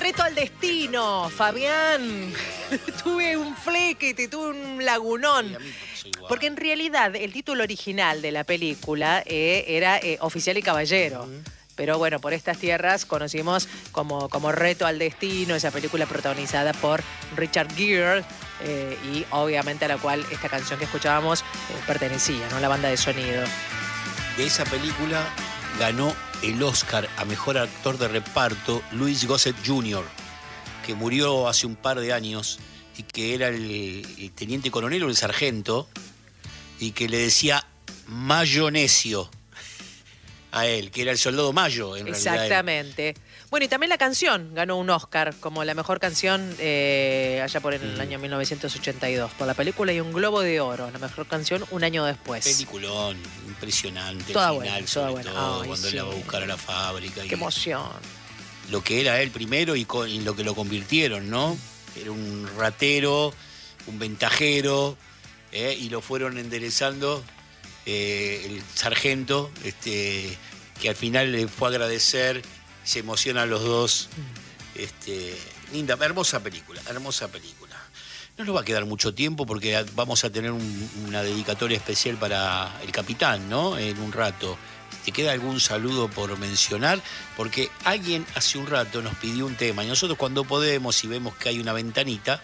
Reto al destino, Fabián. Tuve un flequete, tuve un lagunón. Porque en realidad el título original de la película era Oficial y Caballero. Pero bueno, por estas tierras conocimos como Reto al Destino, esa película protagonizada por Richard Gere y obviamente a la cual esta canción que escuchábamos pertenecía, ¿no? La banda de sonido. De esa película ganó el Oscar a Mejor Actor de Reparto Louis Gossett Jr., que murió hace un par de años y que era el teniente coronel o el sargento y que le decía Mayo Necio a él, que era el soldado Mayo, en realidad. Exactamente. Bueno, y también la canción ganó un Oscar como la mejor canción allá por el año 1982 por la película y un Globo de Oro, la mejor canción un año después. Peliculón, impresionante, toda el buena, final, toda sobre buena. todo, Ay, cuando él sí. la va a buscar a la fábrica. Qué emoción. Lo que era él primero y lo que lo convirtieron, ¿no? Era un ratero, un ventajero, y lo fueron enderezando el sargento, que al final le fue a agradecer, se emocionan los dos. Linda, hermosa película, hermosa película. No nos va a quedar mucho tiempo porque vamos a tener una dedicatoria especial para el capitán, ¿no? En un rato. ¿Te queda algún saludo por mencionar? Porque alguien hace un rato nos pidió un tema y nosotros cuando podemos y vemos que hay una ventanita,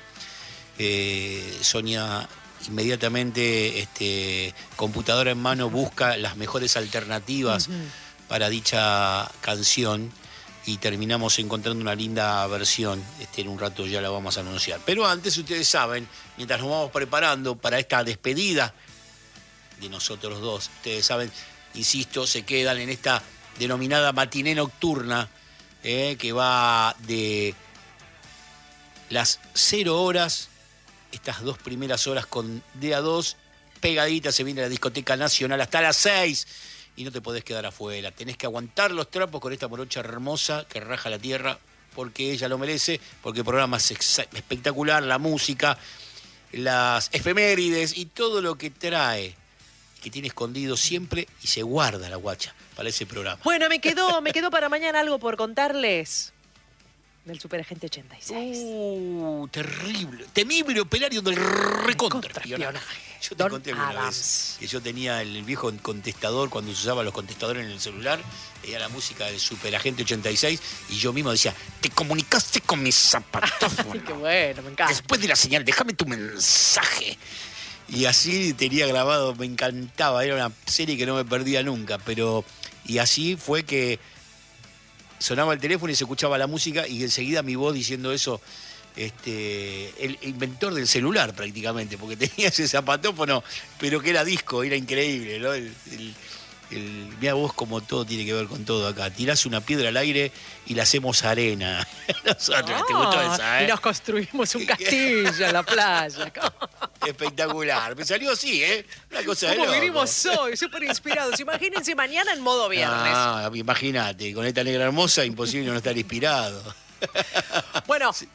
Sonia inmediatamente, computadora en mano, busca las mejores alternativas para dicha canción y terminamos encontrando una linda versión. En un rato ya la vamos a anunciar. Pero antes, ustedes saben, mientras nos vamos preparando para esta despedida de nosotros dos, ustedes saben, insisto, se quedan en esta denominada matiné nocturna, que va de las 0 horas, estas 2 primeras horas con DA2, pegadita se viene la Discoteca Nacional hasta las 6 y no te podés quedar afuera. Tenés que aguantar los trapos con esta morocha hermosa que raja la tierra porque ella lo merece, porque el programa es espectacular, la música, las efemérides y todo lo que trae, que tiene escondido siempre y se guarda la guacha para ese programa. Bueno, me quedó para mañana algo por contarles del Superagente 86. Terrible. Temible operario del recontraespionaje. Yo te Don conté alguna Adams. vez que yo tenía el viejo contestador cuando se usaba los contestadores en el celular, era la música del Superagente 86 y yo mismo decía, te comunicaste con mi zapatófono. Qué bueno, me encanta. Después de la señal, déjame tu mensaje. Y así tenía grabado, me encantaba, era una serie que no me perdía nunca, y así fue que sonaba el teléfono y se escuchaba la música y enseguida mi voz diciendo eso, el inventor del celular prácticamente, porque tenía ese zapatófono, pero que era disco, era increíble, ¿no? Mira vos como todo tiene que ver con todo acá. Tirás una piedra al aire y la hacemos arena. Nosotros, ¿te gustó esa, Y nos construimos un castillo en la playa. Espectacular. Me salió así, una cosa de ¿Cómo loco. vinimos hoy? Súper inspirados. Imagínense mañana en modo viernes. Ah, imagínate, con esta negra hermosa, imposible no estar inspirado. Bueno, sí.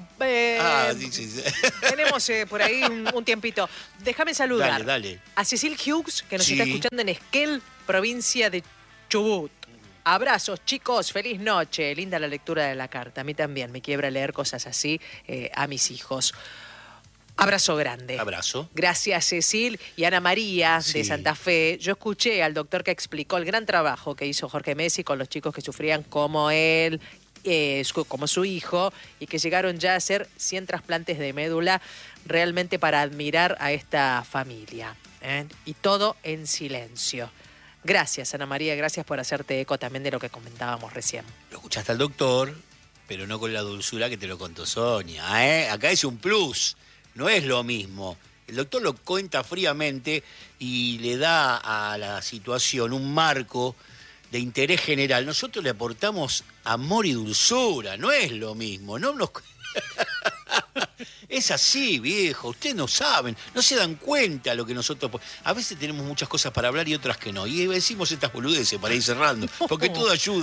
tenemos por ahí un tiempito. Déjame saludar Dale. a Cecil Hughes, que nos Sí. está escuchando en Esquel, provincia de Chubut. Abrazos, chicos, feliz noche. Linda la lectura de la carta. A mí también me quiebra leer cosas así a mis hijos. Abrazo grande. Abrazo. Gracias, Cecil. Y Ana María, Sí. de Santa Fe. Yo escuché al doctor que explicó el gran trabajo que hizo Jorge Messi con los chicos que sufrían como él, como su hijo, y que llegaron ya a hacer 100 trasplantes de médula, realmente para admirar a esta familia. Y todo en silencio. Gracias, Ana María, gracias por hacerte eco también de lo que comentábamos recién. Lo escuchaste al doctor, pero no con la dulzura que te lo contó Sonia, Acá es un plus, no es lo mismo. El doctor lo cuenta fríamente y le da a la situación un marco de interés general. Nosotros le aportamos amor y dulzura, no es lo mismo. No nos... Es así, viejo, ustedes no saben, no se dan cuenta lo que nosotros... A veces tenemos muchas cosas para hablar y otras que no. Y decimos estas boludeces para ir cerrando, porque todo ayuda.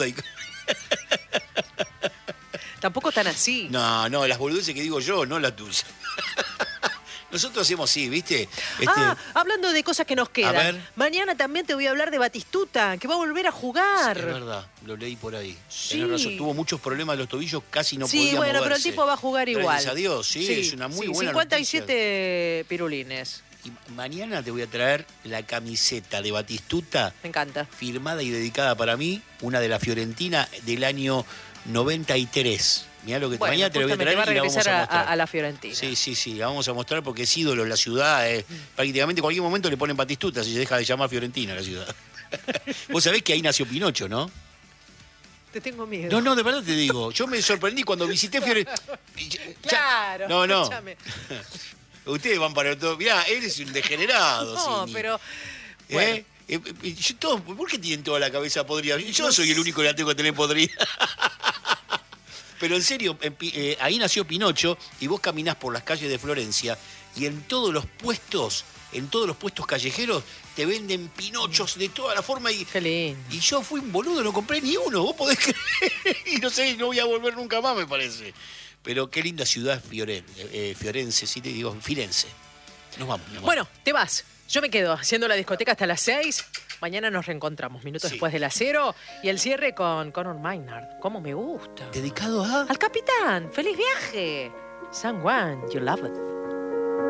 Tampoco tan así. No, las boludeces que digo yo, no las tuyas. Nosotros hacemos sí, ¿viste? Hablando de cosas que nos quedan. A ver. Mañana también te voy a hablar de Batistuta, que va a volver a jugar. Es verdad, lo leí por ahí. Sí. Tenés razón, tuvo muchos problemas de los tobillos, casi no podía Sí, bueno, moverse. pero el tipo va a jugar igual. Gracias a Dios, sí, es una muy buena 57 pirulines. Y mañana te voy a traer la camiseta de Batistuta. Me encanta. Firmada y dedicada para mí, una de la Fiorentina del año 93. Mirá lo que Bueno, mañana te lo voy a traer va a y la vamos regresar a mostrar. a la Fiorentina. Sí, la vamos a mostrar porque es ídolo en la ciudad. Prácticamente en cualquier momento le ponen Batistuta si se deja de llamar Fiorentina la ciudad. Vos sabés que ahí nació Pinocho, ¿no? Te tengo miedo. No, de verdad te digo. Yo me sorprendí cuando visité Fiorentina. Claro. No. Escúchame. Ustedes van para todo. Mirá, él es un degenerado. No, Cini. pero... Bueno. ¿Por qué tienen toda la cabeza podrida? Yo soy el único que la tengo que tener podrida. Pero en serio, ahí nació Pinocho y vos caminás por las calles de Florencia y en todos los puestos callejeros te venden pinochos de toda la forma Qué lindo. y yo fui un boludo, no compré ni uno, vos podés creer. Y no sé, no voy a volver nunca más, me parece. Pero qué linda ciudad Firenze, sí te digo, Firenze. Nos vamos, mi amor. Bueno, te vas. Yo me quedo haciendo la discoteca hasta las 6. Mañana nos reencontramos, minutos después de las 0. Y el cierre con Conor Maynard. ¿Cómo me gusta? ¿Dedicado a? Al capitán. ¡Feliz viaje! Someone you love it.